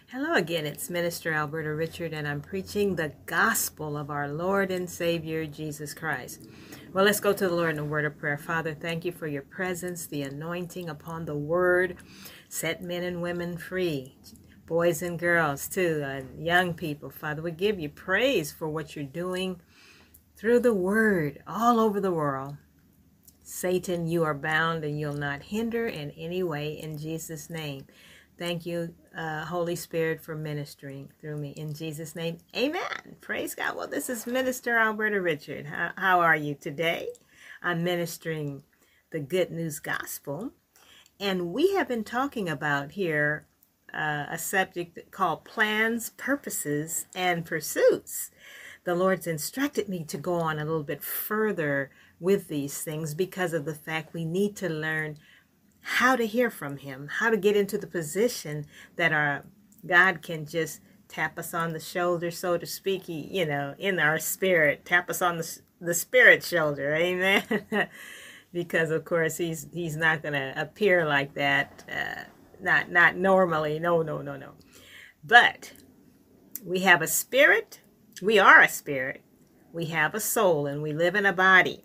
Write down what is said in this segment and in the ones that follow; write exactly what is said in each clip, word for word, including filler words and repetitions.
Hello again, it's Minister Alberta Richard, and I'm preaching the gospel of our Lord and Savior, Jesus Christ. Well, let's go to the Lord in a word of prayer. Father, thank you for your presence, the anointing upon the word. Set men and women free, boys and girls too, uh, young people. Father, we give you praise for what you're doing through the word all over the world. Satan, you are bound and you'll not hinder in any way in Jesus' name. Thank you, uh, Holy Spirit, for ministering through me. In Jesus' name, amen. Praise God. Well, this is Minister Alberta Richard. How, how are you today? I'm ministering the good news gospel. And we have been talking about here uh, a subject called plans, purposes, and pursuits. The Lord's instructed me to go on a little bit further with these things because of the fact we need to learn how to hear from him, how to get into the position that our God can just tap us on the shoulder, so to speak, you know, in our spirit, tap us on the, the spirit shoulder, amen. Because of course he's he's not going to appear like that, uh, not not normally, no, no, no, no. But we have a spirit, we are a spirit, we have a soul, and we live in a body.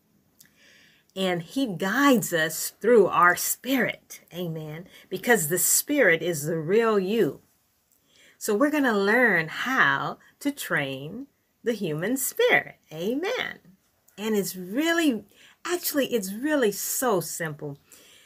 And he guides us through our spirit, amen, because the spirit is the real you. So we're going to learn how to train the human spirit, amen. And it's really, actually, it's really so simple.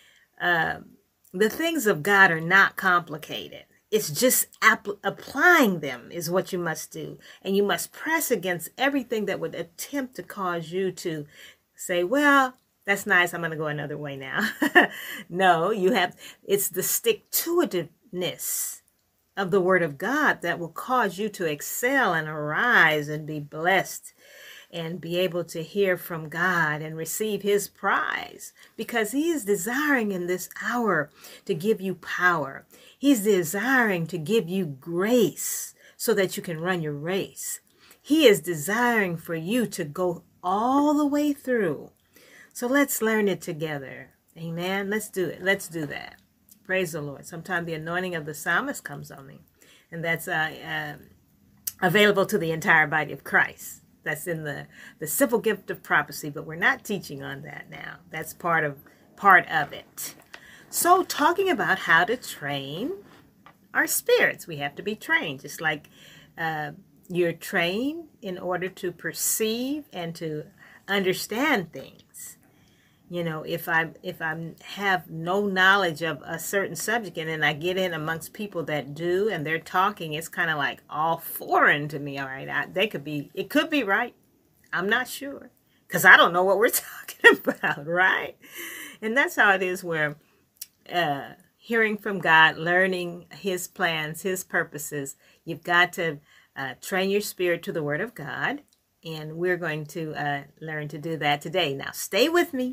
Uh, the things of God are not complicated. It's just app- applying them is what you must do. And you must press against everything that would attempt to cause you to say, well, that's nice, I'm going to go another way now. No, you have, it's the stick-to-itiveness of the Word of God that will cause you to excel and arise and be blessed and be able to hear from God and receive his prize, because he is desiring in this hour to give you power. He's desiring to give you grace so that you can run your race. He is desiring for you to go all the way through. So let's learn it together. Amen. Let's do it. Let's do that. Praise the Lord. Sometimes the anointing of the psalmist comes on me, and that's uh, uh, available to the entire body of Christ. That's in the, the simple gift of prophecy, but we're not teaching on that now. That's part of part of it. So talking about how to train our spirits, we have to be trained, just like uh, you're trained in order to perceive and to understand things. You know, if I if I have no knowledge of a certain subject and then I get in amongst people that do and they're talking, it's kind of like all foreign to me. All right, I, they could be, it could be right. I'm not sure because I don't know what we're talking about, right? And that's how it is where uh, hearing from God, learning his plans, his purposes, you've got to uh, train your spirit to the Word of God. And we're going to uh, learn to do that today. Now, stay with me.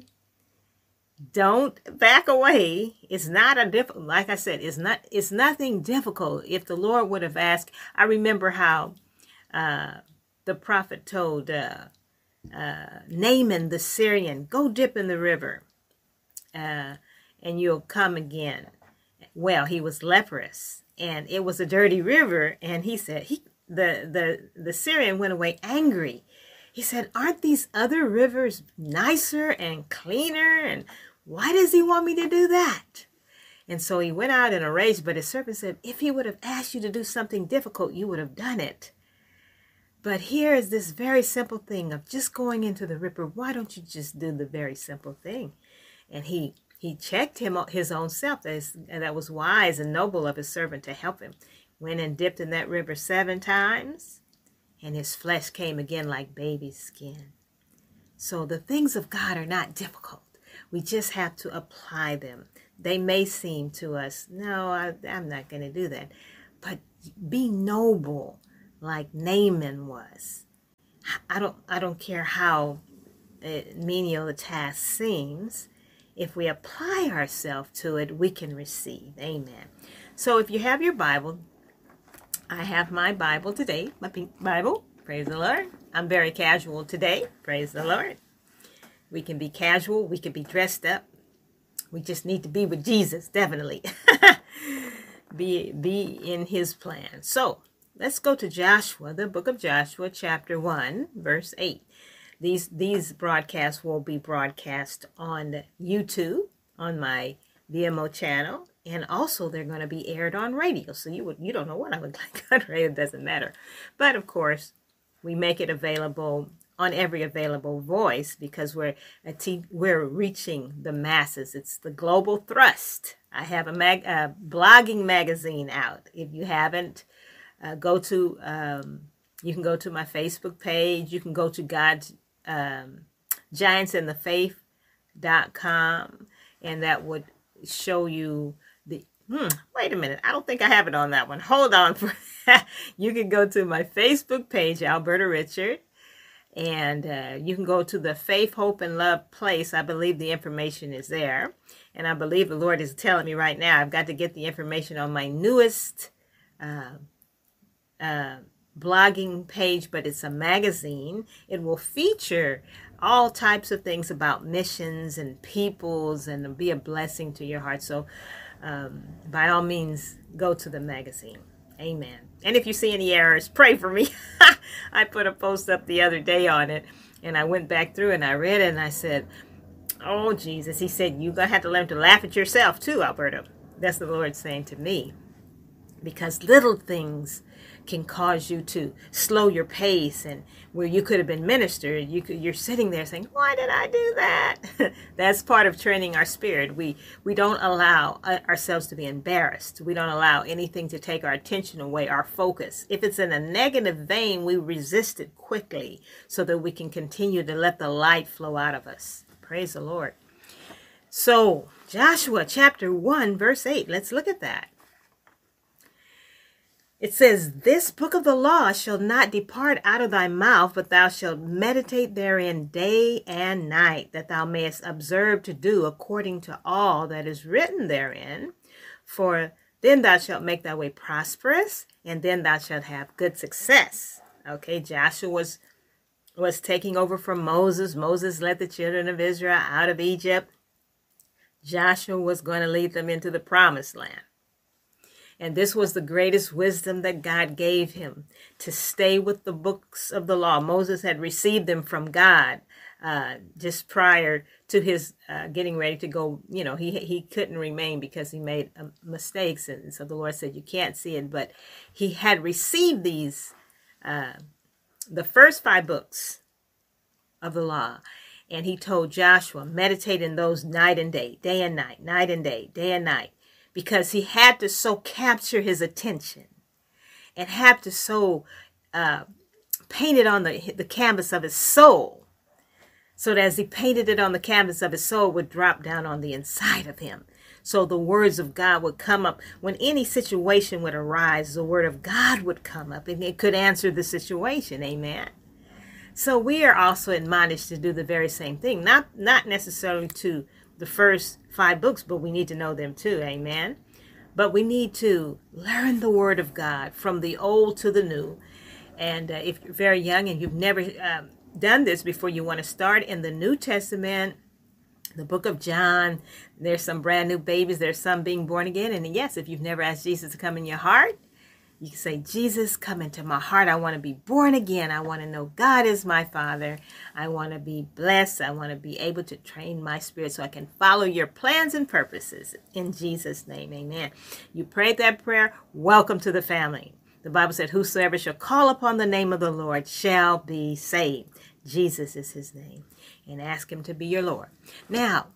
Don't back away. It's not a difficult, like I said, it's not, it's nothing difficult. If the Lord would have asked, I remember how uh, the prophet told uh, uh, Naaman the Syrian, go dip in the river uh, and you'll come again. Well, he was leprous and it was a dirty river. And he said, he, the, the, the Syrian went away angry. He said, aren't these other rivers nicer and cleaner? And why does he want me to do that? And so he went out in a rage, but his servant said, if he would have asked you to do something difficult, you would have done it. But here is this very simple thing of just going into the river. Why don't you just do the very simple thing? And he he checked him his own self. That, is, that was wise and noble of his servant to help him. Went and dipped in that river seven times. And his flesh came again like baby skin. So the things of God are not difficult. We just have to apply them. They may seem to us, no, I, I'm not going to do that. But be noble like Naaman was. I don't, I don't care how uh, menial the task seems. If we apply ourselves to it, we can receive. Amen. So if you have your Bible, I have my Bible today, my pink Bible. Praise the Lord. I'm very casual today. Praise the Lord. We can be casual. We can be dressed up. We just need to be with Jesus, definitely. be be in his plan. So let's go to Joshua, the book of Joshua, chapter one, verse eight. These these broadcasts will be broadcast on YouTube, on my V M O channel, and also they're going to be aired on radio. So you would you don't know what I look like on radio, it doesn't matter. But of course, we make it available on every available voice because we're a te- we're reaching the masses. It's the global thrust. I have a mag a blogging magazine out. If you haven't, uh, go to um, you can go to my Facebook page. You can go to God's um, Giants in the Faith dot com, and that would show you the. Hmm, wait a minute. I don't think I have it on that one. Hold on. For you can go to my Facebook page, Alberta Richard. And uh, you can go to the Faith, Hope, and Love place. I believe the information is there. And I believe the Lord is telling me right now, I've got to get the information on my newest uh, uh, blogging page, but it's a magazine. It will feature all types of things about missions and peoples and be a blessing to your heart. So um, by all means, go to the magazine. Amen. And if you see any errors, pray for me. I put a post up the other day on it, and I went back through and I read it, and I said, oh, Jesus. He said, you're going to have to learn to laugh at yourself too, Alberta. That's the Lord saying to me. Because little things can cause you to slow your pace, and where you could have been ministered, you could, you're sitting there saying, why did I do that? That's part of training our spirit. We we don't allow ourselves to be embarrassed. We don't allow anything to take our attention away, our focus. If it's in a negative vein, we resist it quickly so that we can continue to let the light flow out of us. Praise the Lord. So Joshua chapter one, verse eight, let's look at that. It says, this book of the law shall not depart out of thy mouth, but thou shalt meditate therein day and night, that thou mayest observe to do according to all that is written therein. For then thou shalt make thy way prosperous, and then thou shalt have good success. Okay, Joshua was, was taking over from Moses. Moses led the children of Israel out of Egypt. Joshua was going to lead them into the promised land. And this was the greatest wisdom that God gave him, to stay with the books of the law. Moses had received them from God uh, just prior to his uh, getting ready to go. You know, he he couldn't remain because he made uh, mistakes. And so the Lord said, you can't see it. But he had received these, uh, the first five books of the law. And he told Joshua, meditate in those night and day, day and night, night and day, day and night. Because he had to so capture his attention and had to so uh, paint it on the, the canvas of his soul, so that as he painted it on the canvas of his soul, it would drop down on the inside of him. So the words of God would come up. When any situation would arise, the word of God would come up and it could answer the situation. Amen. So we are also admonished to do the very same thing, not, not necessarily to the first five books, but we need to know them too. Amen. But we need to learn the word of God from the old to the new. And uh, if you're very young and you've never um, done this before, you want to start in the New Testament, the book of John. There's some brand new babies. There's some being born again. And yes, if you've never asked Jesus to come in your heart, you can say, Jesus, come into my heart. I want to be born again. I want to know God is my Father. I want to be blessed. I want to be able to train my spirit so I can follow your plans and purposes. In Jesus' name, amen. You prayed that prayer. Welcome to the family. The Bible said, whosoever shall call upon the name of the Lord shall be saved. Jesus is his name. And ask him to be your Lord. Now,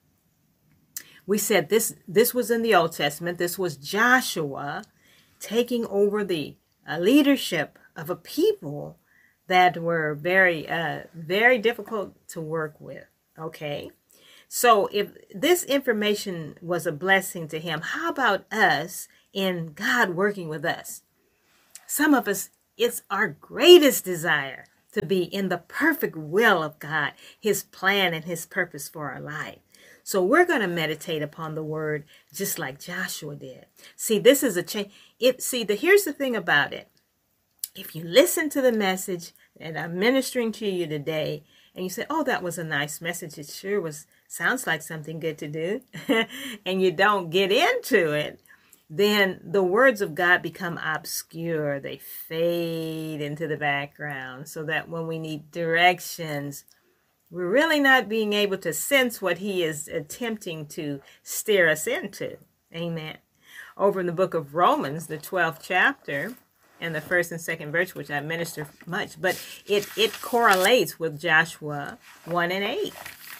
we said this, this was in the Old Testament. This was Joshua taking over the uh, leadership of a people that were very, uh, very difficult to work with. Okay. So if this information was a blessing to him, how about us in God working with us? Some of us, it's our greatest desire to be in the perfect will of God, his plan and his purpose for our life. So we're going to meditate upon the word just like Joshua did. See, this is a change. It, see, the, here's the thing about it. If you listen to the message that I'm ministering to you today, and you say, oh, that was a nice message. It sure was. Sounds like something good to do. And you don't get into it. then the words of God become obscure. They fade into the background so that when we need directions, we're really not being able to sense what he is attempting to steer us into. Amen. Over in the book of Romans, the twelfth chapter, and the first and second verse, which I minister much, but it, it correlates with Joshua one and eight.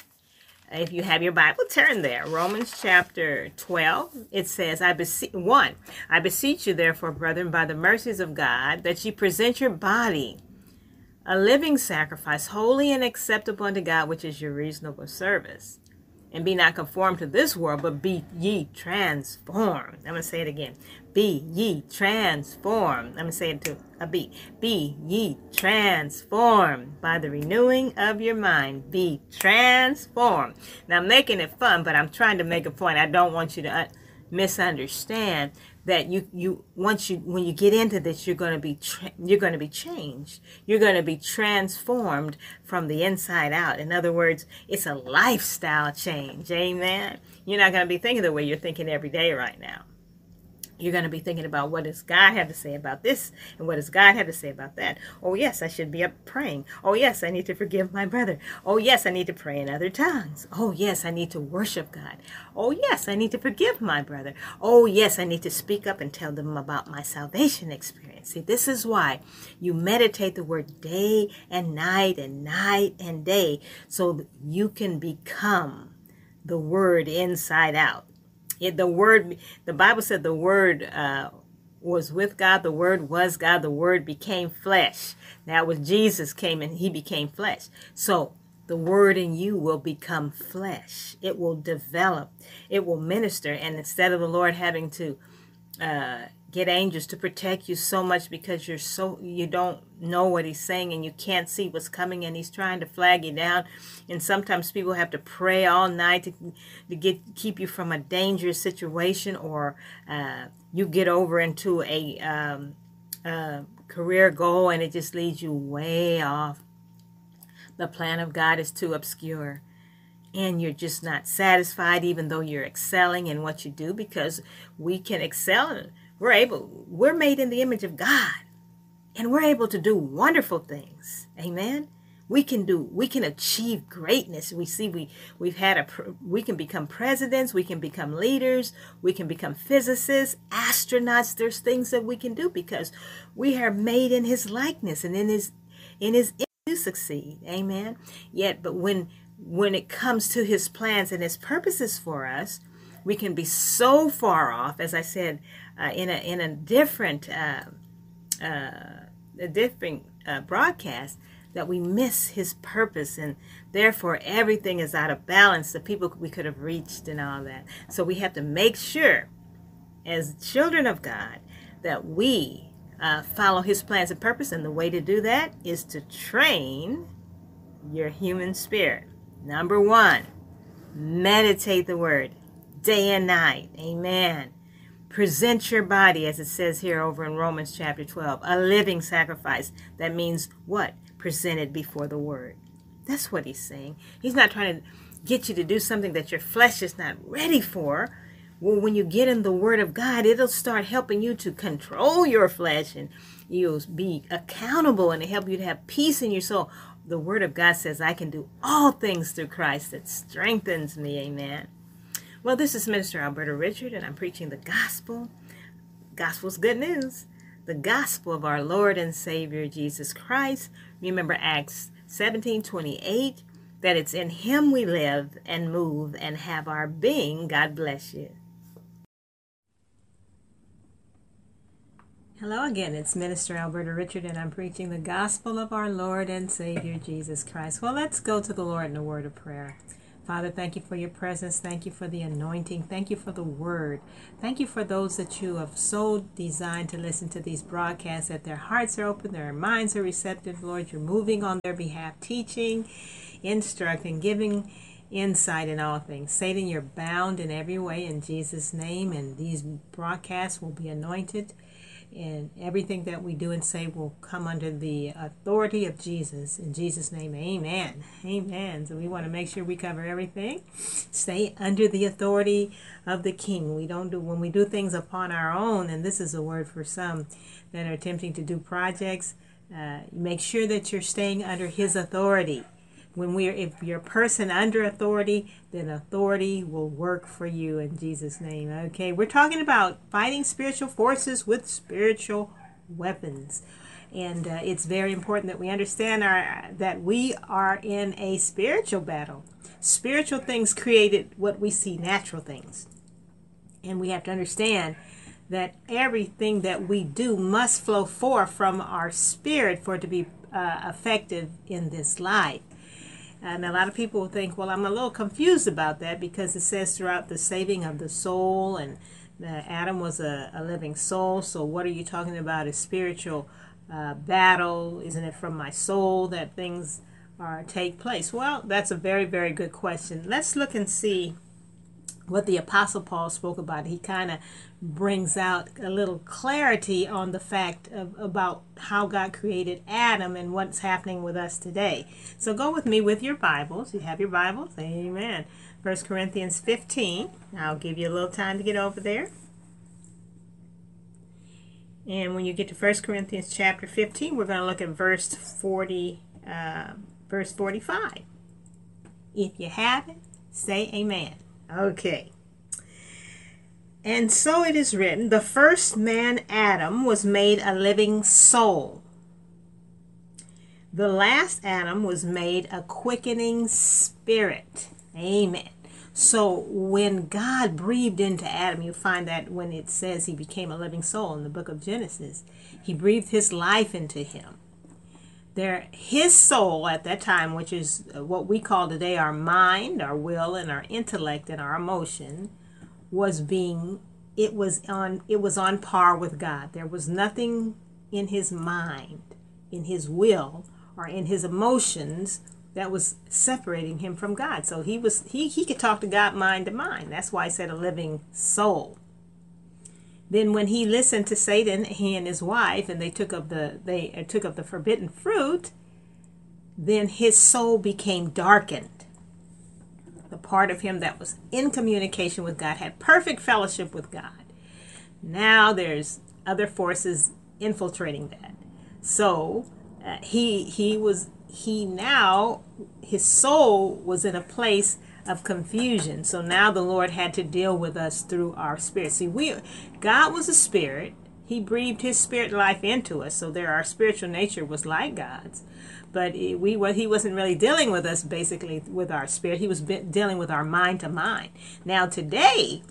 If you have your Bible, turn there. Romans chapter twelve, it says, I beseech, one, I beseech you, therefore, brethren, by the mercies of God, that ye present your body a living sacrifice, holy and acceptable unto God, which is your reasonable service. And be not conformed to this world, but be ye transformed. I'm going to say it again. Be ye transformed. I'm going to say it to a B. Be ye transformed by the renewing of your mind. Be transformed. Now, I'm making it fun, but I'm trying to make a point. I don't want you to uh, misunderstand that you you once you when you get into this, you're going to be tra- you're going to be changed. You're going to be transformed from the inside out. In other words, it's a lifestyle change. Amen. You're not going to be thinking the way you're thinking every day right now. You're going to be thinking about what does God have to say about this and what does God have to say about that. Oh, yes, I should be up praying. Oh, yes, I need to forgive my brother. Oh, yes, I need to pray in other tongues. Oh, yes, I need to worship God. Oh, yes, I need to forgive my brother. Oh, yes, I need to speak up and tell them about my salvation experience. See, this is why you meditate the word day and night and night and day so that you can become the word inside out. It, the word, the Bible said the word uh, was with God. The word was God. The word became flesh. That was Jesus came and he became flesh. So the word in you will become flesh. It will develop. It will minister. And instead of the Lord having to uh, get angels to protect you so much because you're so you don't know what he's saying and you can't see what's coming and he's trying to flag you down, and sometimes people have to pray all night to, to get keep you from a dangerous situation, or uh, you get over into a um, uh, career goal and it just leads you way off. The plan of God is too obscure. And you're just not satisfied even though you're excelling in what you do, because we can excel. We're able, we're made in the image of God. And we're able to do wonderful things. Amen. We can do, we can achieve greatness. We see we, we've had a, we can become presidents. We can become leaders. We can become physicists, astronauts. There's things that we can do because we are made in his likeness and in his, in his image to succeed. Amen. Yet, but when, when it comes to his plans and his purposes for us, we can be so far off, as I said, uh, in a in a different uh, uh, a different uh, broadcast, that we miss his purpose, and therefore everything is out of balance. The people we could have reached and all that. So we have to make sure, as children of God, that we uh, follow his plans and purpose, and the way to do that is to train your human spirit. Number one, meditate the word day and night. Amen. Present your body, as it says here over in Romans chapter twelve, a living sacrifice. That means what? Presented before the word. That's what he's saying. He's not trying to get you to do something that your flesh is not ready for. Well, when you get in the word of God, it'll start helping you to control your flesh, and you'll be accountable, and it'll help you to have peace in your soul. The word of God says, I can do all things through Christ that strengthens me. Amen. Well, this is Minister Alberta Richard, and I'm preaching the gospel. Gospel's good news. The gospel of our Lord and Savior, Jesus Christ. Remember Acts seventeen twenty-eight, that it's in him we live and move and have our being. God bless you. Hello again, it's Minister Alberta Richard, and I'm preaching the gospel of our Lord and Savior, Jesus Christ. Well, let's go to the Lord in a word of prayer. Father, thank you for your presence. Thank you for the anointing. Thank you for the word. Thank you for those that you have so designed to listen to these broadcasts, that their hearts are open, their minds are receptive. Lord, you're moving on their behalf, teaching, instructing, giving insight in all things. Satan, you're bound in every way in Jesus' name, and these broadcasts will be anointed, and everything that we do and say will come under the authority of Jesus. In Jesus' name, amen. Amen. So we want to make sure we cover everything. Stay under the authority of the King. We don't do, when we do things upon our own, and this is a word for some that are attempting to do projects, uh, make sure that you're staying under his authority. When we're, if you're a person under authority, then authority will work for you in Jesus' name. Okay, we're talking about fighting spiritual forces with spiritual weapons, and uh, it's very important that we understand our that we are in a spiritual battle. Spiritual things created what we see natural things, and we have to understand that everything that we do must flow forth from our spirit for it to be uh, effective in this life. And a lot of people will think, well, I'm a little confused about that because it says throughout the saving of the soul, and uh, Adam was a, a living soul. So what are you talking about? A spiritual uh, battle? Isn't it from my soul that things are take place? Well, that's a very, very good question. Let's look and see what the Apostle Paul spoke about. He kind of brings out a little clarity on the fact of about how God created Adam and what's happening with us today. So go with me with your Bibles. You have your Bibles? Amen. First Corinthians fifteen. I'll give you a little time to get over there. And when you get to First Corinthians chapter fifteen, we're going to look at verse forty, uh, verse forty-five. If you have it, say amen. Okay. And so it is written, the first man, Adam, was made a living soul. The last Adam was made a quickening spirit. Amen. So when God breathed into Adam, you find that when it says he became a living soul in the book of Genesis, he breathed his life into him. There, his soul at that time, which is what we call today our mind, our will, and our intellect and our emotion, was being, it was on, it was on par with God. There was nothing in his mind, in his will, or in his emotions that was separating him from God. So he was, he, he could talk to God mind to mind. That's why I said a living soul. Then when he listened to Satan, he and his wife, and they took up the they took up the forbidden fruit, then his soul became darkened. The part of him that was in communication with God, had perfect fellowship with God. Now there's other forces infiltrating that. So uh, he he was he now his soul was in a place of confusion. So now the Lord had to deal with us through our spirit. See, we God was a spirit. He breathed his spirit life into us. So there, our spiritual nature was like God's. But it, we what he wasn't really dealing with us basically with our spirit. He was dealing with our mind to mind. Now today,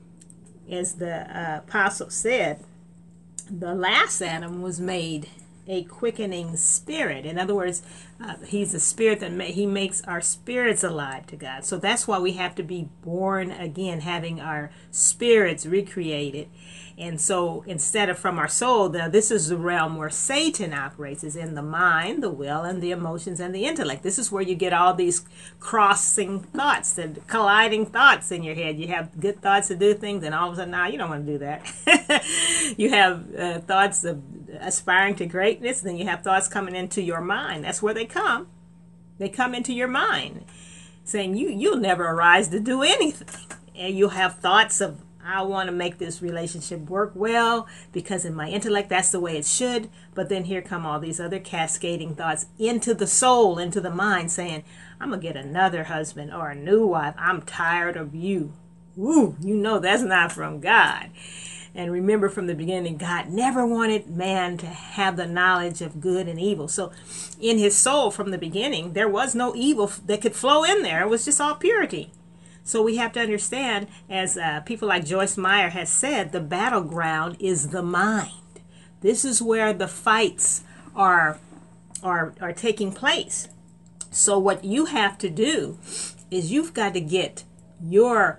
as the uh, apostle said, the last Adam was made a quickening spirit. In other words, uh, he's a spirit that ma- he makes our spirits alive to God. So that's why we have to be born again, having our spirits recreated. And so instead of from our soul, now this is the realm where Satan operates, is in the mind, the will, and the emotions, and the intellect. This is where you get all these crossing thoughts and colliding thoughts in your head. You have good thoughts to do things, and all of a sudden, nah, you don't want to do that. You have uh, thoughts of aspiring to greatness, then you have thoughts coming into your mind. That's where they come. They come into your mind, saying you, you'll never arise to do anything. And you'll have thoughts of, I want to make this relationship work well because in my intellect, that's the way it should. But then here come all these other cascading thoughts into the soul, into the mind, saying, I'm going to get another husband or a new wife. I'm tired of you. Woo, you know that's not from God. And remember from the beginning, God never wanted man to have the knowledge of good and evil. So in his soul from the beginning, there was no evil that could flow in there. It was just all purity. So we have to understand, as uh, people like Joyce Meyer has said, the battleground is the mind. This is where the fights are, are, are taking place. So what you have to do is you've got to get your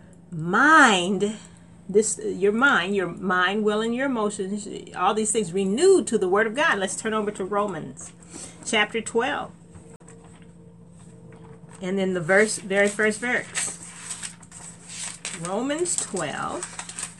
mind, this your mind, your mind, will, and your emotions, all these things renewed to the Word of God. Let's turn over to Romans chapter twelve. And then the verse, very first verse, Romans twelve.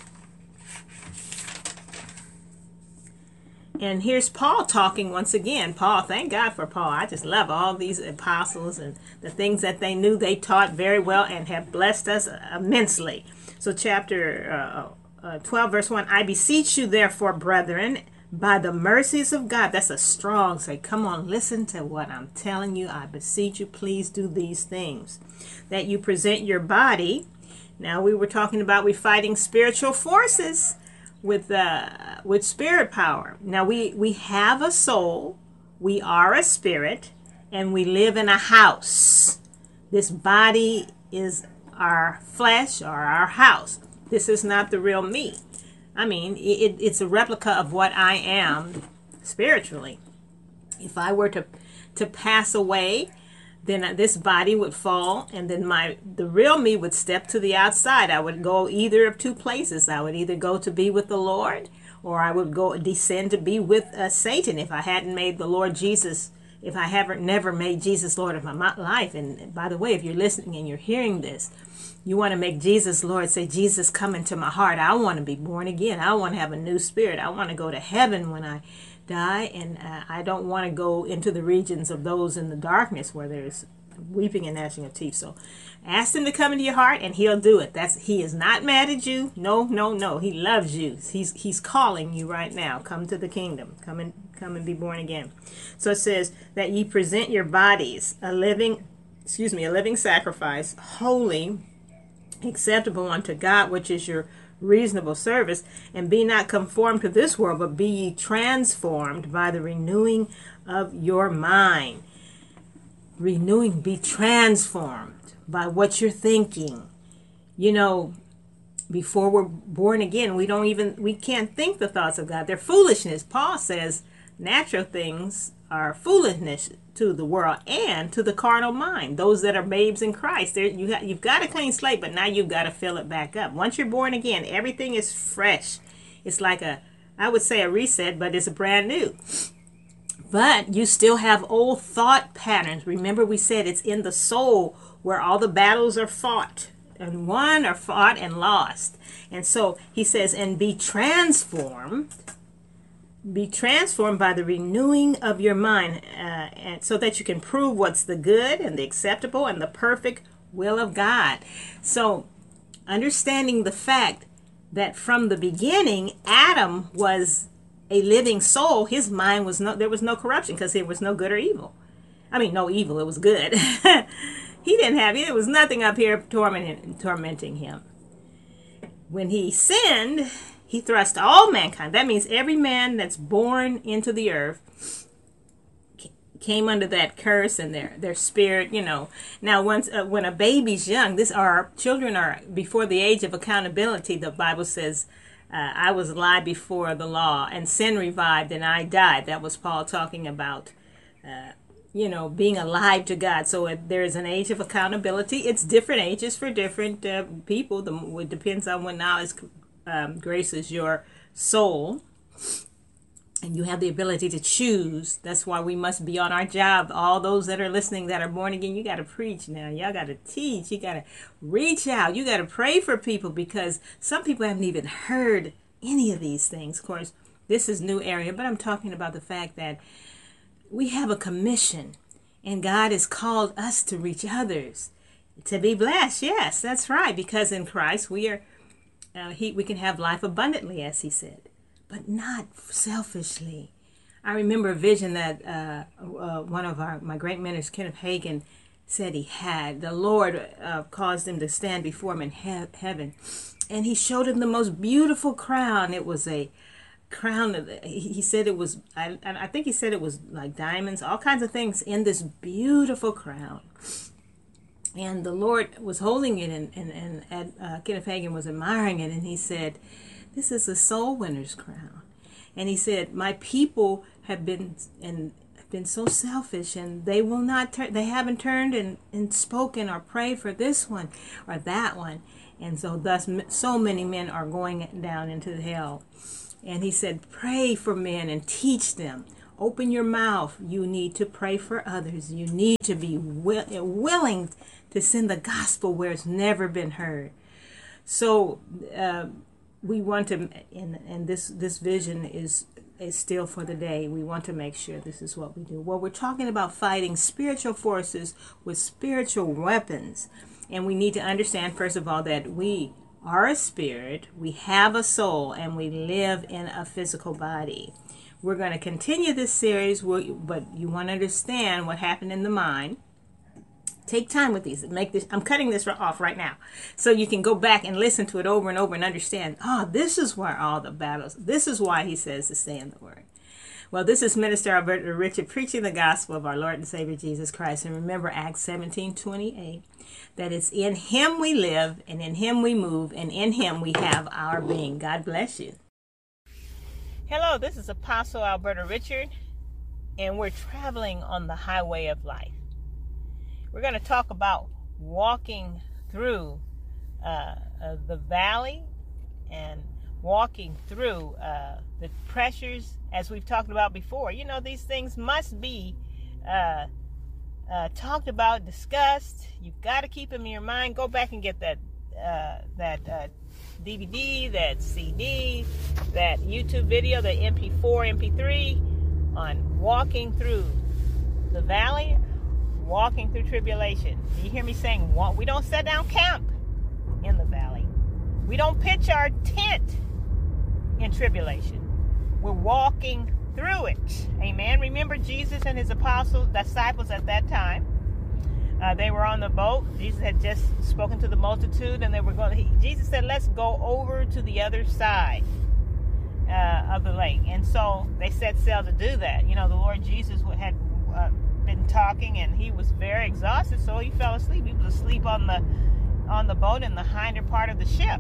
And here's Paul talking once again. Paul, thank God for Paul. I just love all these apostles and the things that they knew. They taught very well and have blessed us immensely. So chapter uh, uh, twelve, verse one, I beseech you therefore, brethren, by the mercies of God. That's a strong say. Come on, listen to what I'm telling you. I beseech you, please do these things. That you present your body. Now we were talking about we fighting spiritual forces with uh, with spirit power. Now we, we have a soul, we are a spirit, and we live in a house. This body is our flesh or our house. This is not the real me. I mean, it, it's a replica of what I am spiritually. If I were to to pass away, then this body would fall, and then my the real me would step to the outside. I would go either of two places. I would either go to be with the Lord, or I would go descend to be with uh, Satan if I hadn't made the Lord Jesus, if I haven't never made Jesus Lord of my life. And by the way, if you're listening and you're hearing this, you want to make Jesus Lord. Say, Jesus, come into my heart. I want to be born again. I want to have a new spirit. I want to go to heaven when I die, and uh, I don't want to go into the regions of those in the darkness where there's weeping and gnashing of teeth. So ask him to come into your heart, and he'll do it. That's he is not mad at you. No, no, no. He loves you. He's he's calling you right now. Come to the kingdom. Come and come and be born again. So it says that ye present your bodies a living, excuse me, a living sacrifice, holy, acceptable unto God, which is your reasonable service, and be not conformed to this world, but be ye transformed by the renewing of your mind. Renewing, be transformed by what you're thinking. You know, before we're born again, we don't even, we can't think the thoughts of God. They're foolishness. Paul says natural things are foolishness to the world and to the carnal mind. Those that are babes in Christ, there you got, you've got a clean slate, but now you've got to fill it back up. Once you're born again, everything is fresh. It's like a, I would say a reset, but it's a brand new. But you still have old thought patterns. Remember, we said it's in the soul where all the battles are fought, and won or fought and lost. And so he says, and be transformed. Be transformed by the renewing of your mind, uh, and so that you can prove what's the good and the acceptable and the perfect will of God. So understanding the fact that from the beginning, Adam was a living soul. His mind was no, there was no corruption because there was no good or evil. I mean, no evil, it was good. He didn't have it. There was nothing up here tormenting, tormenting him. When he sinned, he thrust all mankind. That means every man that's born into the earth came under that curse, and their their spirit, you know. Now, once uh, when a baby's young, this our children are before the age of accountability. The Bible says, uh, "I was alive before the law, and sin revived, and I died." That was Paul talking about, uh, you know, being alive to God. So if there is an age of accountability. It's different ages for different uh, people. The, it depends on when knowledge Um, graces your soul, and you have the ability to choose. That's why we must be on our job. All those that are listening that are born again, you got to preach now. Y'all got to teach. You got to reach out. You got to pray for people, because some people haven't even heard any of these things. Of course, this is new area, but I'm talking about the fact that we have a commission, and God has called us to reach others, to be blessed. Yes, that's right, because in Christ we are Uh, he, we can have life abundantly, as he said, but not selfishly. I remember a vision that uh, uh, one of our my great mentors, Kenneth Hagin, said he had. The Lord uh, caused him to stand before him in he- heaven, and he showed him the most beautiful crown. It was a crown. Of, he, he said it was, I, I think he said it was like diamonds, all kinds of things in this beautiful crown. And the Lord was holding it, and, and, and uh, Kenneth Hagin was admiring it, and he said, this is a soul winner's crown. And he said, my people have been and have been so selfish, and they will not turn, they haven't turned and, and spoken or prayed for this one or that one. And so thus so many men are going down into hell. And he said, pray for men and teach them. Open your mouth. You need to pray for others. You need to be will, willing to send the gospel where it's never been heard. So uh, we want to, and, and this, this vision is, is still for the day. We want to make sure this is what we do. Well, we're talking about fighting spiritual forces with spiritual weapons. And we need to understand, first of all, that we are a spirit, we have a soul, and we live in a physical body. We're going to continue this series, but you want to understand what happened in the mind. Take time with these. Make this. I'm cutting this off right now, so you can go back and listen to it over and over and understand. Oh, this is where all the battles. This is why he says to stay in the Word. Well, this is Minister Alberta Richard preaching the gospel of our Lord and Savior Jesus Christ. And remember Acts seventeen twenty-eight, that it's in Him we live, and in Him we move, and in Him we have our being. God bless you. Hello, this is Apostle Alberta Richard, and we're traveling on the highway of life. We're going to talk about walking through uh, uh, the valley and walking through uh, the pressures, as we've talked about before. You know, these things must be uh, uh, talked about, discussed. You've got to keep them in your mind. Go back and get that uh, that uh, D V D, that C D, that YouTube video, the M P four, M P three on walking through the valley, walking through tribulation. Do you hear me saying, we don't set down camp in the valley. We don't pitch our tent in tribulation. We're walking through it. Amen. Remember Jesus and his apostles, disciples at that time. Uh, they were on the boat. Jesus had just spoken to the multitude, and they were going. He, Jesus said, "Let's go over to the other side uh, of the lake." And so they set sail to do that. You know, the Lord Jesus had uh, been talking, and he was very exhausted, so he fell asleep. He was asleep on the on the boat in the hinder part of the ship.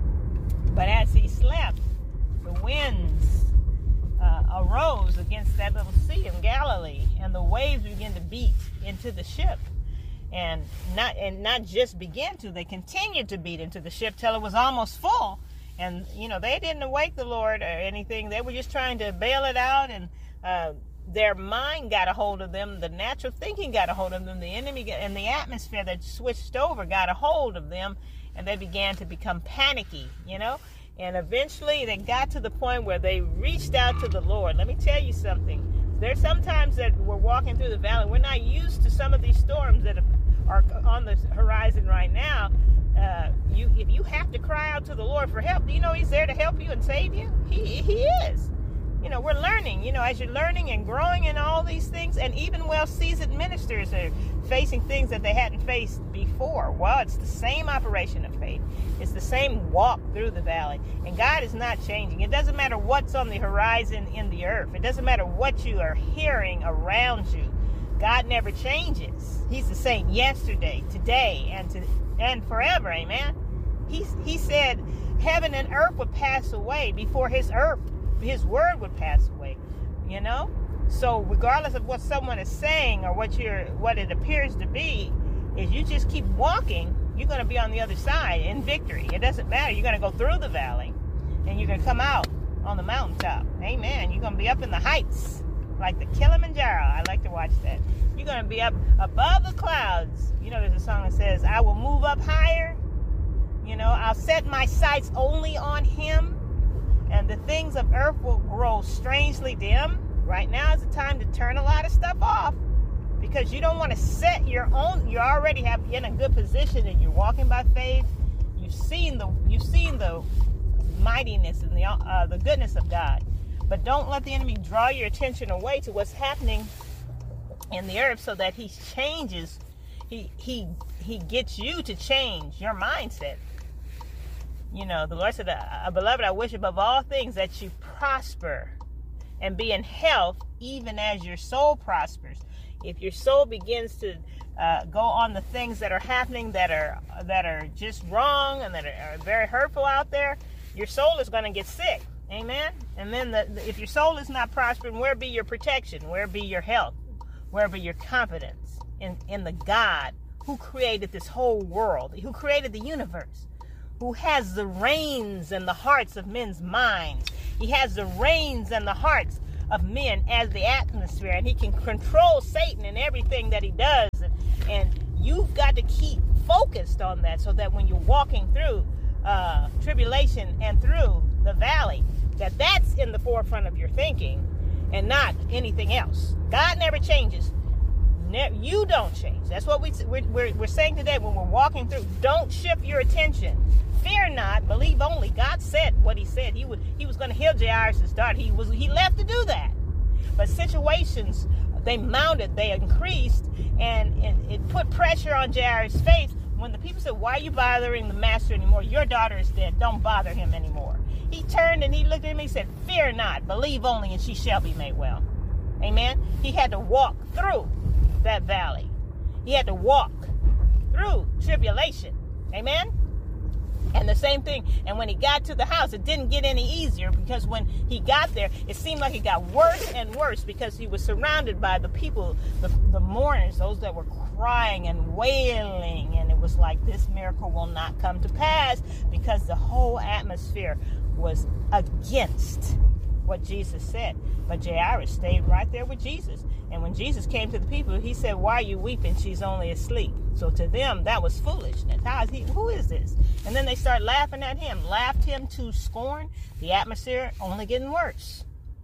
But as he slept, the winds uh, arose against that little sea in Galilee, and the waves began to beat into the ship. And not and not just began to, they continued to beat into the ship till it was almost full. And, you know, they didn't awake the Lord or anything. They were just trying to bail it out, and uh, their mind got a hold of them. The natural thinking got a hold of them. The enemy got, and the atmosphere that switched over got a hold of them, and they began to become panicky, you know. And eventually they got to the point where they reached out to the Lord. Let me tell you something. There's sometimes that we're walking through the valley. We're not used to some of these storms that are on the horizon right now. Uh, you, if you have to cry out to the Lord for help, do you know He's there to help you and save you? He, he is. You know, we're learning, you know, as you're learning and growing in all these things, and even well-seasoned ministers are facing things that they hadn't faced before. Well, it's the same operation of faith. It's the same walk through the valley. And God is not changing. It doesn't matter what's on the horizon in the earth. It doesn't matter what you are hearing around you. God never changes. He's the same yesterday, today, and to, and forever. Amen. He, he said heaven and earth would pass away before his earth His word would pass away, you know. So regardless of what someone is saying or what you're, what it appears to be, if you just keep walking, you're going to be on the other side in victory. It doesn't matter. You're going to go through the valley, and you're going to come out on the mountaintop. Amen. You're going to be up in the heights, like the Kilimanjaro. I like to watch that. You're going to be up above the clouds. You know, there's a song that says, "I will move up higher. You know, I'll set my sights only on Him. And the things of earth will grow strangely dim." Right now is the time to turn a lot of stuff off, because you don't want to set your own. You already have in a good position, and you're walking by faith. You've seen the you've seen the mightiness and the uh, the goodness of God, but don't let the enemy draw your attention away to what's happening in the earth, so that he changes. He he he gets you to change your mindset. You know, the Lord said, "Beloved, I wish above all things that you prosper and be in health, even as your soul prospers." If your soul begins to uh, go on the things that are happening that are that are just wrong and that are, are very hurtful out there, your soul is going to get sick. Amen. And then the, the, if your soul is not prospering, where be your protection? Where be your health? Where be your confidence in, in the God who created this whole world, who created the universe, who has the reins and the hearts of men's minds? He has the reins and the hearts of men as the atmosphere, and he can control Satan and everything that he does. And, and you've got to keep focused on that, so that when you're walking through uh, tribulation and through the valley, that that's in the forefront of your thinking and not anything else. God never changes. Ne- you don't change. That's what we, we're, we're, we're saying today when we're walking through. Don't shift your attention. Fear not, believe only. God said what he said. He would, he was going to heal Jairus' daughter. He was he left to do that. But situations, they mounted, they increased, and, and it put pressure on Jairus' faith. When the people said, why are you bothering the master anymore? Your daughter is dead. Don't bother him anymore. He turned and he looked at him and he said, fear not, believe only, and she shall be made well. Amen. He had to walk through that valley. He had to walk through tribulation. Amen. And the same thing, and when he got to the house, it didn't get any easier, because when he got there, it seemed like it got worse and worse, because he was surrounded by the people, the, the mourners, those that were crying and wailing, and it was like, this miracle will not come to pass, because the whole atmosphere was against what Jesus said. But Jairus stayed right there with Jesus. And when Jesus came to the people, he said, why are you weeping? She's only asleep. So to them, that was foolishness. How is he? Who is this? And then they start laughing at him, laughed him to scorn. The atmosphere only getting worse.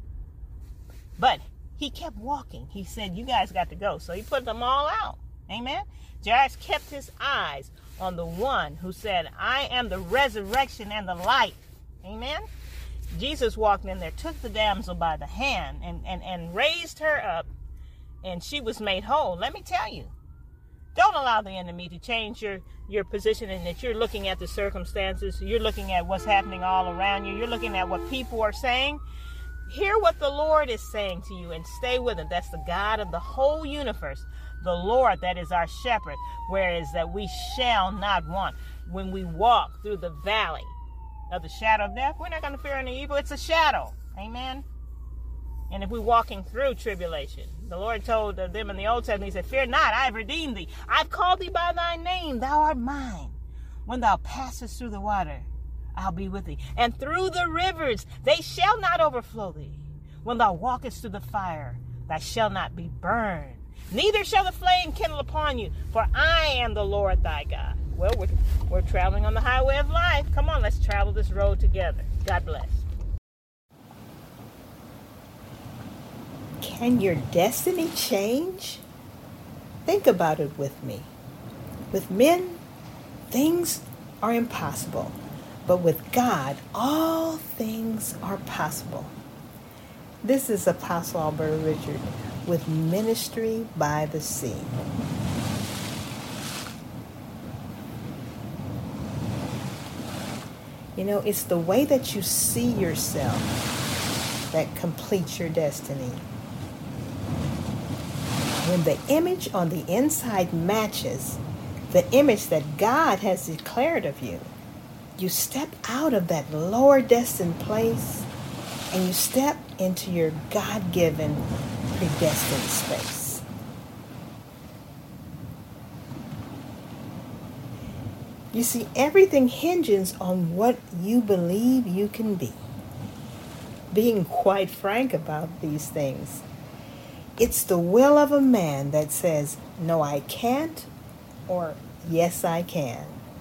But he kept walking. He said, you guys got to go. So he put them all out. Amen. Jairus kept his eyes on the one who said, I am the resurrection and the life. Amen. Jesus walked in there, took the damsel by the hand, and, and, and raised her up, and she was made whole. Let me tell you, don't allow the enemy to change your, your position, and that you're looking at the circumstances, you're looking at what's happening all around you, you're looking at what people are saying. Hear what the Lord is saying to you and stay with him. That's the God of the whole universe, the Lord that is our shepherd, whereas that we shall not want. When we walk through the valley of the shadow of death, we're not going to fear any evil. It's a shadow. Amen. And if we're walking through tribulation, the Lord told them in the Old Testament, he said, fear not, I have redeemed thee. I've called thee by thy name. Thou art mine. When thou passest through the water, I'll be with thee. And through the rivers, they shall not overflow thee. When thou walkest through the fire, thou shalt not be burned. Neither shall the flame kindle upon you, for I am the Lord thy God. Well, we're, we're traveling on the highway of life. Come on, let's travel this road together. God bless. Can your destiny change? Think about it with me. With men, things are impossible. But with God, all things are possible. This is Apostle Alberta Richard with Ministry by the Sea. You know, it's the way that you see yourself that completes your destiny. When the image on the inside matches the image that God has declared of you, you step out of that lower destined place and you step into your God-given predestined space. You see, everything hinges on what you believe you can be. Being quite frank about these things, it's the will of a man that says, no, I can't, or yes, I can.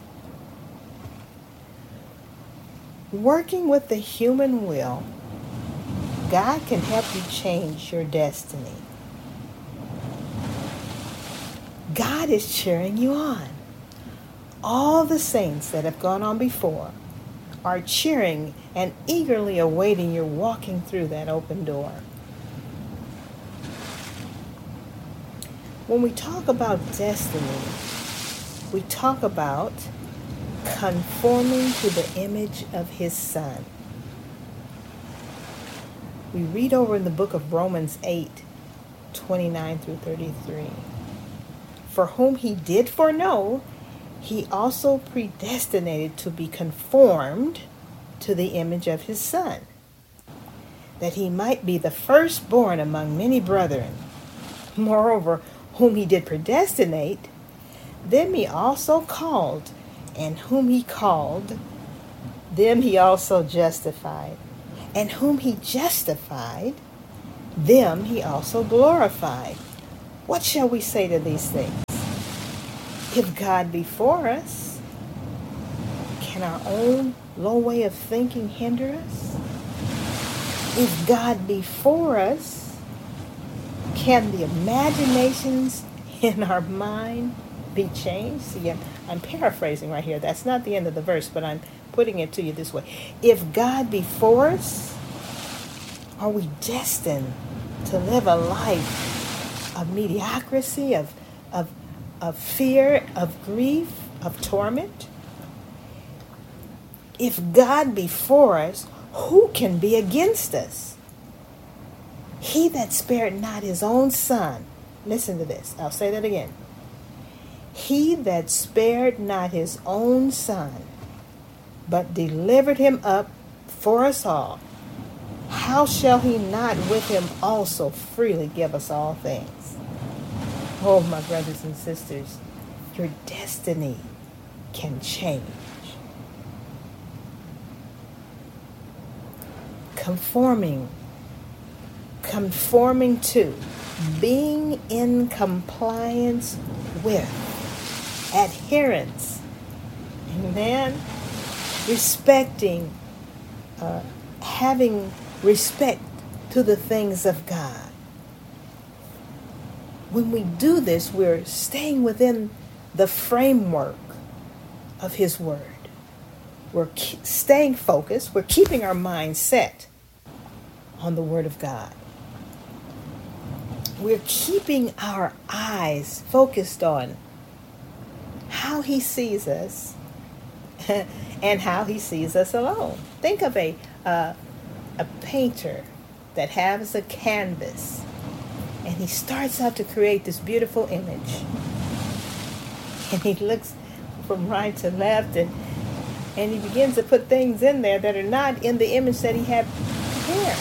Working with the human will, God can help you change your destiny. God is cheering you on. All the saints that have gone on before are cheering and eagerly awaiting your walking through that open door. When we talk about destiny, we talk about conforming to the image of his Son. We read over in the book of Romans eight, twenty-nine through thirty-three. For whom he did foreknow, he also predestinated to be conformed to the image of his Son, that he might be the firstborn among many brethren. Moreover, whom he did predestinate, them he also called, and whom he called, them he also justified. And whom he justified, them he also glorified. What shall we say to these things? If God be for us, can our own low way of thinking hinder us? If God be for us, can the imaginations in our mind be changed? See, I'm, I'm paraphrasing right here. That's not the end of the verse, but I'm putting it to you this way. If God be for us, are we destined to live a life of mediocrity, of, of, of fear, of grief, of torment? If God be for us, who can be against us? He that spared not his own son. Listen to this. I'll say that again. He that spared not his own son, but delivered him up for us all, how shall he not with him also freely give us all things? Oh, my brothers and sisters, your destiny can change. Conforming, conforming to, being in compliance with, adherence, amen, respecting, uh, having respect to the things of God. When we do this, we're staying within the framework of His Word. We're ke- staying focused. We're keeping our mind set on the Word of God. We're keeping our eyes focused on how He sees us and how He sees us alone. Think of a uh, a painter that has a canvas, and he starts out to create this beautiful image, and he looks from right to left, and and he begins to put things in there that are not in the image that he had prepared.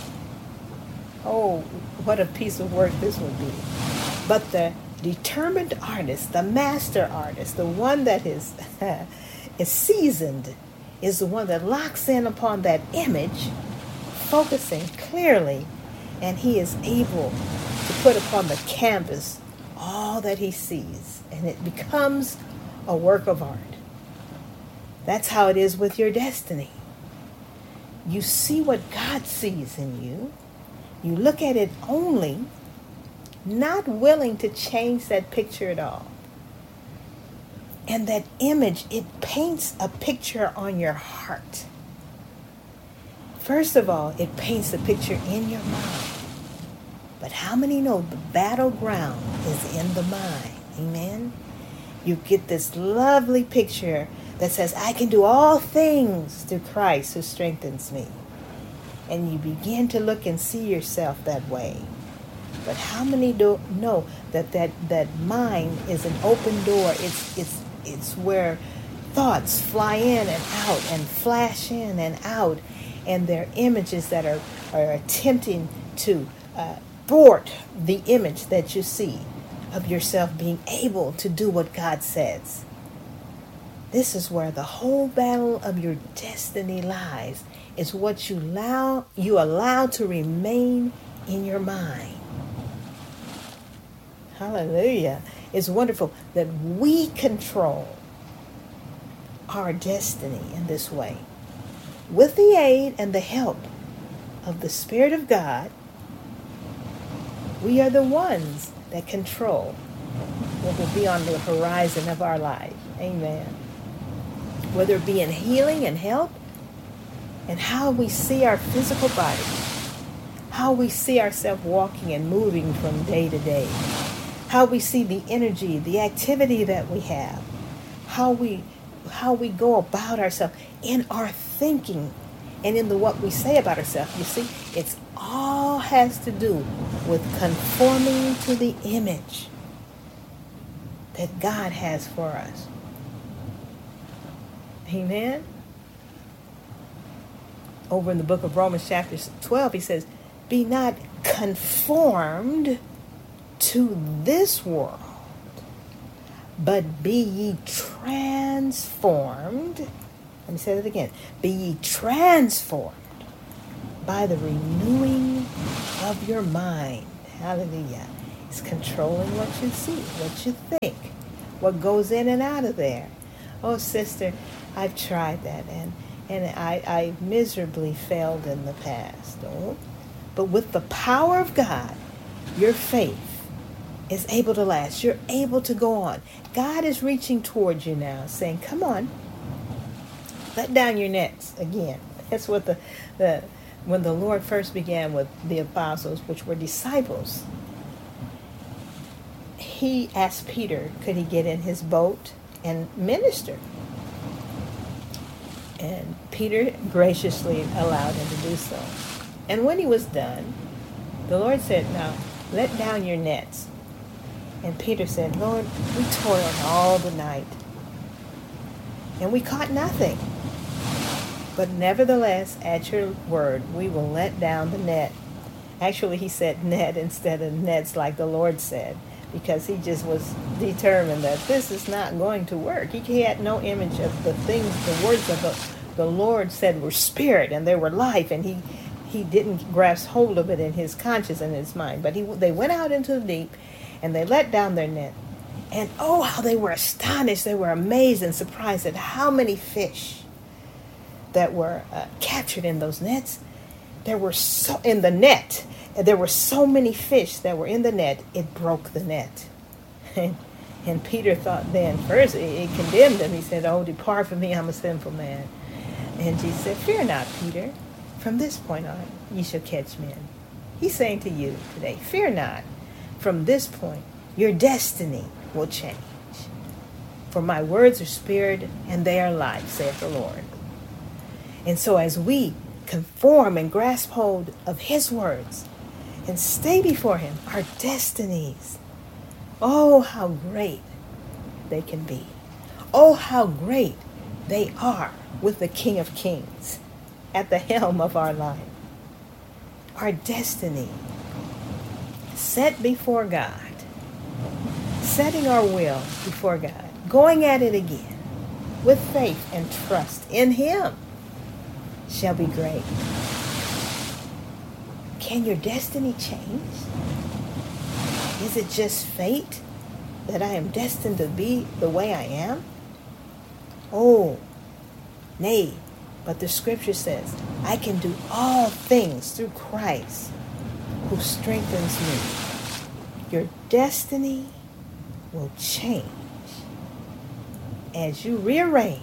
Oh, what a piece of work this would be. But the determined artist, the master artist, the one that is is seasoned, is the one that locks in upon that image, focusing clearly, and he is able to put upon the canvas all that he sees, and it becomes a work of art. That's how it is with your destiny. You see what God sees in you. You look at it only, not willing to change that picture at all. And that image, it paints a picture on your heart. First of all, it paints a picture in your mind. But how many know the battleground is in the mind? Amen? You get this lovely picture that says, I can do all things through Christ who strengthens me. And you begin to look and see yourself that way. But how many do know that that, that mind is an open door? It's, it's, it's where thoughts fly in and out and flash in and out. And they're images that are, are attempting to uh, thwart the image that you see of yourself being able to do what God says. This is where the whole battle of your destiny lies. It's what you allow, you allow to remain in your mind. Hallelujah. It's wonderful that we control our destiny in this way. With the aid and the help of the Spirit of God, we are the ones that control what will be on the horizon of our life. Amen. Whether it be in healing and health, and how we see our physical body, how we see ourselves walking and moving from day to day, how we see the energy, the activity that we have, how we how we go about ourselves in our thinking and in the what we say about ourselves. You see, it's all has to do with conforming to the image that God has for us. Amen. Over in the book of Romans chapter twelve, he says, be not conformed to this world, but be ye transformed. Let me say that again. Be ye transformed by the renewing of your mind. Hallelujah. It's controlling what you see, what you think, what goes in and out of there. Oh, sister, I've tried that, and, and I, I miserably failed in the past. Oh, but with the power of God, your faith is able to last. You're able to go on. God is reaching towards you now, saying, come on, let down your nets again. That's what the, the when the Lord first began with the apostles, which were disciples, he asked Peter, could he get in his boat and minister? And Peter graciously allowed him to do so. And when he was done, the Lord said, now, let down your nets. And Peter said, Lord, we toiled all the night, and we caught nothing. But nevertheless, at your word, we will let down the net. Actually, he said net instead of nets like the Lord said, because he just was determined that this is not going to work. He had no image of the things, the words of the, the Lord said were spirit and they were life, and he, he didn't grasp hold of it in his conscience and his mind. But he, they went out into the deep, and they let down their net. And oh, how they were astonished. They were amazed and surprised at how many fish that were uh, captured in those nets. There were so, in the net, there were so many fish that were in the net, it broke the net. And, and Peter thought then, first it, it condemned him. He said, oh, depart from me, I'm a sinful man. And Jesus said, fear not, Peter. From this point on, you shall catch men. He's saying to you today, fear not. From this point, your destiny will change. For my words are spirit and they are life, saith the Lord. And so as we conform and grasp hold of his words and stay before him, our destinies, oh, how great they can be. Oh, how great they are with the King of Kings at the helm of our life. Our destiny set before God, setting our will before God, going at it again with faith and trust in him shall be great. Can your destiny change? Is it just fate that I am destined to be the way I am? Oh, nay, but the scripture says, I can do all things through Christ who strengthens me. Your destiny will change as you rearrange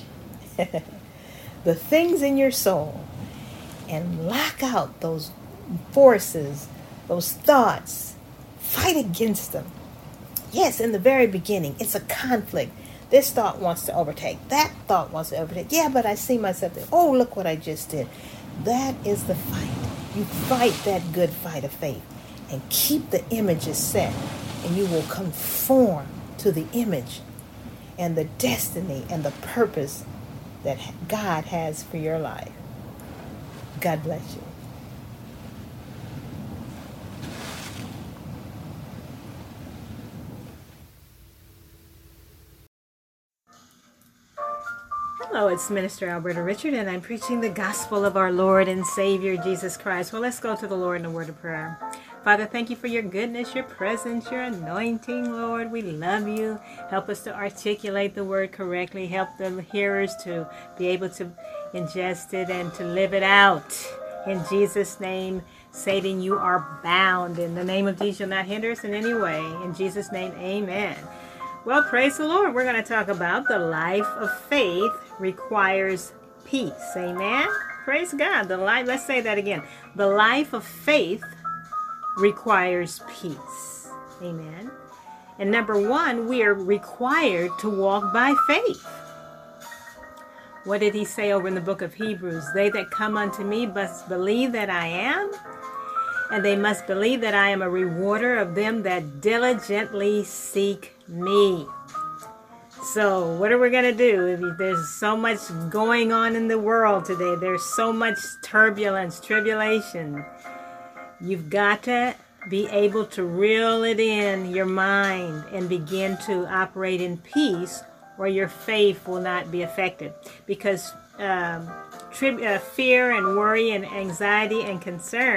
the things in your soul and lock out those forces, those thoughts. Fight against them. Yes, in the very beginning, it's a conflict. This thought wants to overtake. That thought wants to overtake. Yeah, but I see myself there. Oh, look what I just did. That is the fight. You fight that good fight of faith and keep the images set, and you will conform to the image and the destiny and the purpose that God has for your life. God bless you. Hello, it's Minister Alberta Richard, and I'm preaching the gospel of our Lord and Savior, Jesus Christ. Well, let's go to the Lord in a word of prayer. Father, thank you for your goodness, your presence, your anointing, Lord. We love you. Help us to articulate the word correctly. Help the hearers to be able to ingest it and to live it out. In Jesus' name, Satan, you are bound. In the name of Jesus, you'll not hinder us in any way. In Jesus' name, amen. Well, praise the Lord. We're going to talk about the life of faith requires peace. Amen. Praise God. The life, let's say that again. The life of faith requires peace. Amen. And number one, we are required to walk by faith. What did he say over in the book of Hebrews? They that come unto me must believe that I am, and they must believe that I am a rewarder of them that diligently seek me. So what are we going to do? There's so much going on in the world today. There's so much turbulence, tribulation. You've got to be able to reel it in your mind and begin to operate in peace, or your faith will not be affected. Because um, tri- uh, fear and worry and anxiety and concern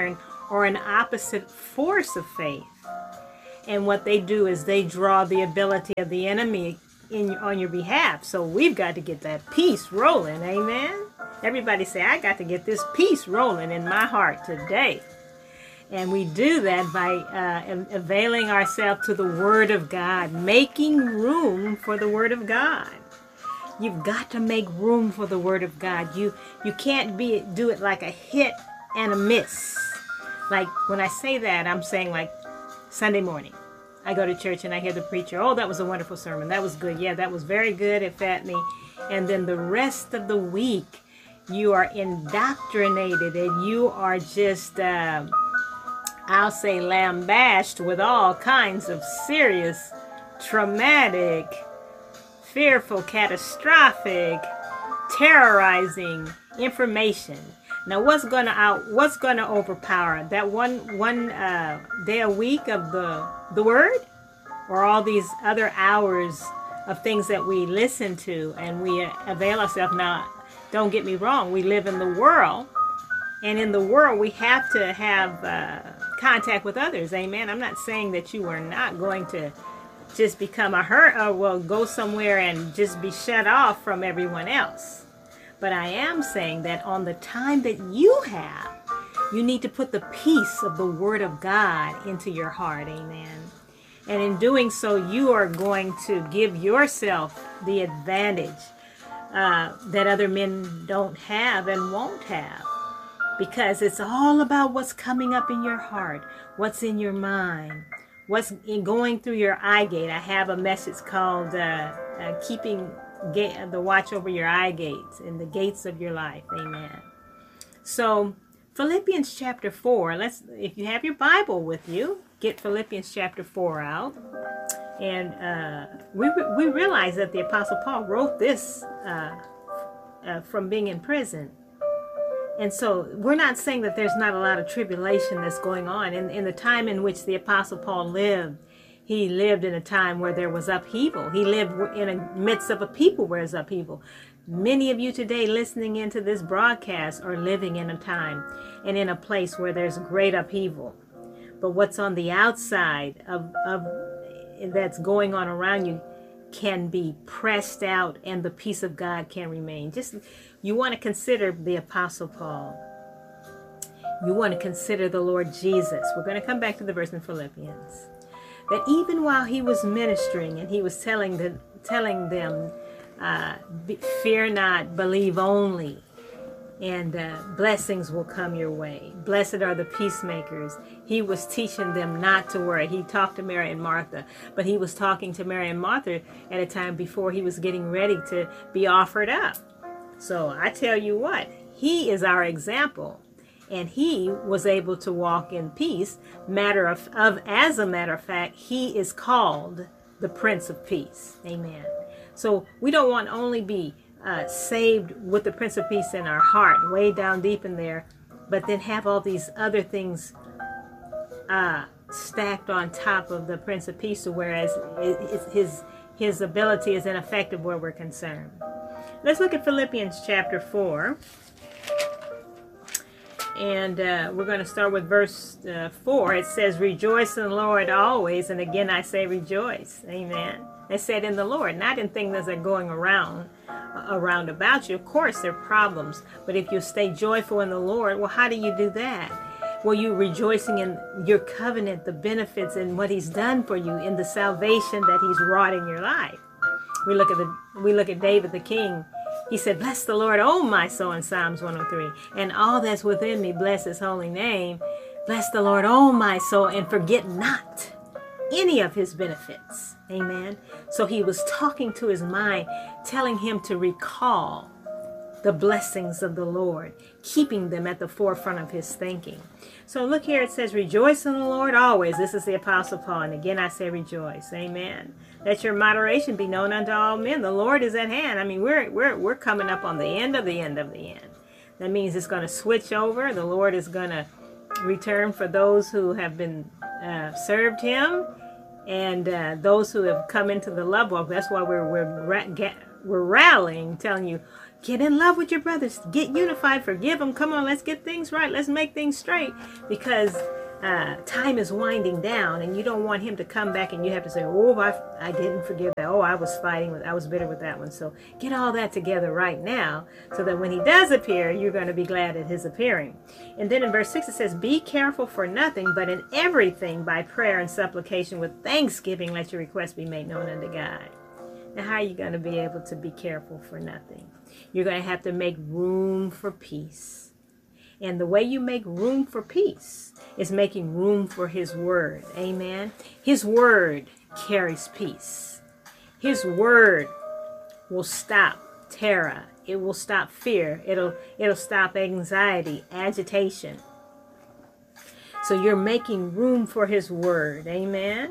or an opposite force of faith. And what they do is they draw the ability of the enemy in on your behalf. So we've got to get that peace rolling. Amen. Everybody say, I got to get this peace rolling in my heart today. And we do that by uh, availing ourselves to the Word of God, making room for the Word of God. You've got to make room for the Word of God. You you can't be do it like a hit and a miss. Like when I say that, I'm saying like Sunday morning. I go to church and I hear the preacher, oh, that was a wonderful sermon. That was good. Yeah, that was very good. It fed me. And then the rest of the week, you are indoctrinated and you are just, uh, I'll say, lambasted with all kinds of serious, traumatic, fearful, catastrophic, terrorizing information. Now, what's gonna out? What's gonna overpower that one one uh, day a week of the the Word, or all these other hours of things that we listen to and we avail ourselves? Now, don't get me wrong. We live in the world, and in the world we have to have uh, contact with others. Amen. I'm not saying that you are not going to just become a hurt, or well, go somewhere and just be shut off from everyone else. But I am saying that on the time that you have, you need to put the peace of the Word of God into your heart. Amen. And in doing so, you are going to give yourself the advantage uh, that other men don't have and won't have. Because it's all about what's coming up in your heart, what's in your mind, what's in going through your eye gate. I have a message called uh, uh, Keeping Gate, the Watch Over Your Eye Gates and the Gates of Your Life. Amen. So Philippians chapter four, let's, if you have your Bible with you, get Philippians chapter four out. And uh, we, we realize that the Apostle Paul wrote this uh, uh, from being in prison. And so we're not saying that there's not a lot of tribulation that's going on. In, in the time in which the Apostle Paul lived, he lived in a time where there was upheaval. He lived in the midst of a people where there's upheaval. Many of you today listening into this broadcast are living in a time and in a place where there's great upheaval. But what's on the outside of, of that's going on around you can be pressed out, and the peace of God can remain. Just, you want to consider the Apostle Paul. You want to consider the Lord Jesus. We're going to come back to the verse in Philippians. That even while he was ministering and he was telling the, telling them, uh, fear not, believe only, and uh, blessings will come your way. Blessed are the peacemakers. He was teaching them not to worry. He talked to Mary and Martha, but he was talking to Mary and Martha at a time before he was getting ready to be offered up. So I tell you what, he is our example. And he was able to walk in peace. Matter of, of, as a matter of fact, he is called the Prince of Peace. Amen. So we don't want to only be uh, saved with the Prince of Peace in our heart, way down deep in there, but then have all these other things uh, stacked on top of the Prince of Peace, whereas his his ability is ineffective where we're concerned. Let's look at Philippians chapter four. And uh, we're going to start with verse uh, four. It says, rejoice in the Lord always. And again, I say rejoice. Amen. I said in the Lord, not in things that are going around, uh, around about you. Of course, there are problems. But if you stay joyful in the Lord, well, how do you do that? Well, you're rejoicing in your covenant, the benefits and what he's done for you, in the salvation that he's wrought in your life. We look at the, we look at David the king. He said, bless the Lord, oh my soul, in Psalms one oh three. And all that's within me, bless his holy name. Bless the Lord, oh my soul, and forget not any of his benefits. Amen. So he was talking to his mind, telling him to recall the blessings of the Lord, keeping them at the forefront of his thinking. So look here, it says, rejoice in the Lord always. This is the Apostle Paul. And again, I say rejoice. Amen. Let your moderation be known unto all men. The Lord is at hand. I mean, we're we're we're coming up on the end of the end of the end. That means it's going to switch over. The Lord is going to return for those who have been uh, served him, and uh, those who have come into the love walk. That's why we're we're we're rallying, telling you, Get in love with your brothers. Get unified. Forgive them. Come on, let's get things right. Let's make things straight. Because uh, time is winding down, and you don't want him to come back and you have to say, oh, I, I didn't forgive that. Oh, I was fighting with, I was bitter with that one. So get all that together right now so that when he does appear, you're going to be glad at his appearing. And then in verse six, it says, be careful for nothing, but in everything by prayer and supplication with thanksgiving, let your requests be made known unto God. Now, how are you going to be able to be careful for nothing? You're going to have to make room for peace. And the way you make room for peace is making room for his word. Amen. His word carries peace. His word will stop terror. It will stop fear. It'll, it'll stop anxiety, agitation. So you're making room for his word. Amen.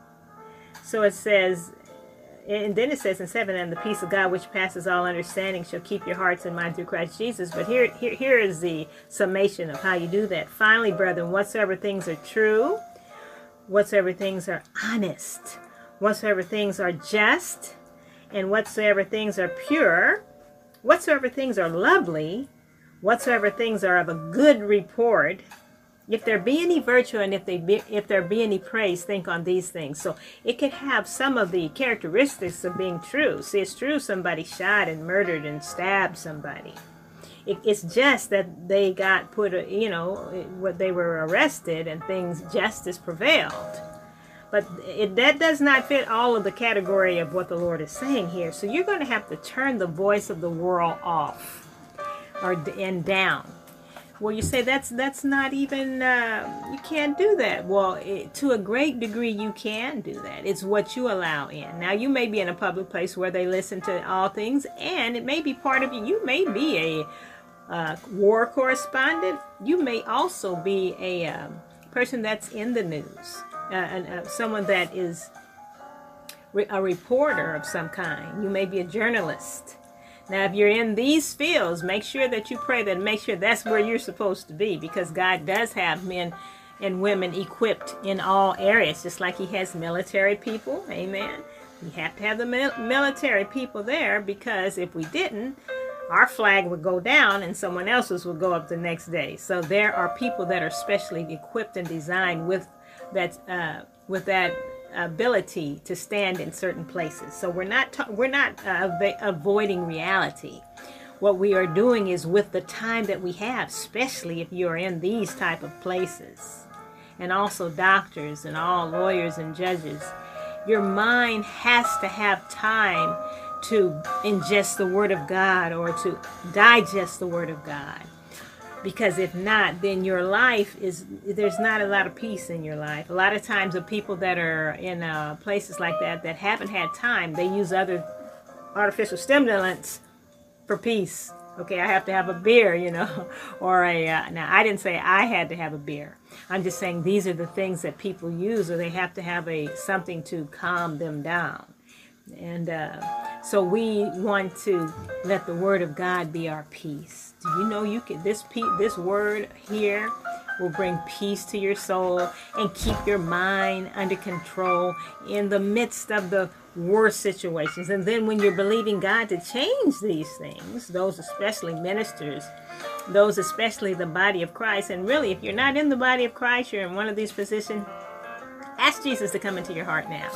So it says, and then it says in seven, and the peace of God which passes all understanding shall keep your hearts and minds through Christ Jesus. But here, here, here is the summation of how you do that. Finally, brethren, whatsoever things are true, whatsoever things are honest, whatsoever things are just, and whatsoever things are pure, whatsoever things are lovely, whatsoever things are of a good report, if there be any virtue and if they be, if there be any praise, think on these things. So it could have some of the characteristics of being true. See, it's true somebody shot and murdered and stabbed somebody. It, it's just that they got put, you know, what they were arrested and things, justice prevailed. But it, that does not fit all of the category of what the Lord is saying here. So you're going to have to turn the voice of the world off or and down. Well, you say that's that's not even, uh, you can't do that. Well, it, to a great degree, you can do that. It's what you allow in. Now, you may be in a public place where they listen to all things, and it may be part of you. You may be a uh, war correspondent. You may also be a um, person that's in the news, uh, and, uh, someone that is re- a reporter of some kind. You may be a journalist. Now, if you're in these fields, make sure that you pray that, make sure that's where you're supposed to be, because God does have men and women equipped in all areas, just like he has military people. Amen. You have to have the mil- military people there, because if we didn't, our flag would go down and someone else's would go up the next day. So there are people that are specially equipped and designed with that, uh, with that ability to stand in certain places. So we're not ta- we're not uh, av- avoiding reality. What we are doing is, with the time that we have, especially if you're in these type of places, and also doctors and all lawyers and judges, your mind has to have time to ingest the Word of God or to digest the Word of God. Because if not, then your life is, there's not a lot of peace in your life. A lot of times the people that are in uh, places like that that haven't had time, they use other artificial stimulants for peace. Okay, I have to have a beer, you know, or a, uh, now I didn't say I had to have a beer. I'm just saying these are the things that people use, or they have to have a something to calm them down. And uh, so we want to let the Word of God be our peace. Do you know you can, this pe- this word here will bring peace to your soul and keep your mind under control in the midst of the worst situations. And then when you're believing God to change these things, those especially ministers, those especially the body of Christ, and really if you're not in the body of Christ, you're in one of these positions, ask Jesus to come into your heart now.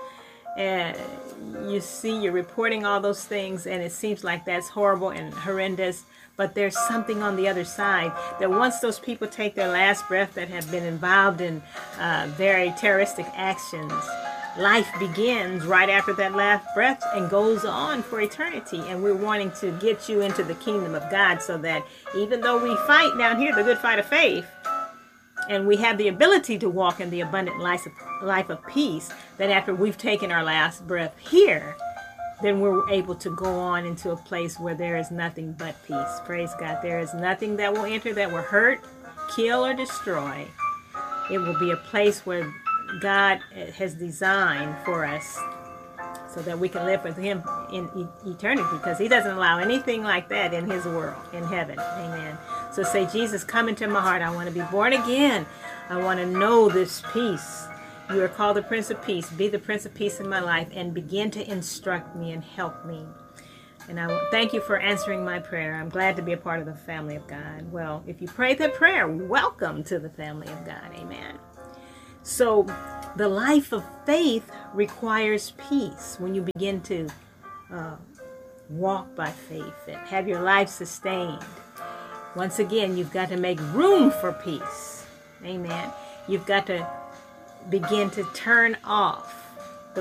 And you see, you're reporting all those things, and it seems like that's horrible and horrendous. But there's something on the other side that once those people take their last breath that have been involved in uh, very terroristic actions, life begins right after that last breath and goes on for eternity. And we're wanting to get you into the kingdom of God so that even though we fight down here the good fight of faith, and we have the ability to walk in the abundant life of, life of peace, that after we've taken our last breath here, then we're able to go on into a place where there is nothing but peace. Praise God. There is nothing that will enter that will hurt, kill, or destroy. It will be a place where God has designed for us so that we can live with him in e- eternity, because he doesn't allow anything like that in his world, in heaven. Amen. So say, Jesus, come into my heart. I want to be born again. I want to know this peace. You are called the Prince of Peace. Be the Prince of Peace in my life and begin to instruct me and help me And I want- thank you for answering my prayer. I'm glad to be a part of the family of God. Well, if you prayed that prayer, welcome to the family of God. Amen. So the life of faith requires peace. When you begin to uh, walk by faith and have your life sustained, once again, you've got to make room for peace. Amen. You've got to begin to turn off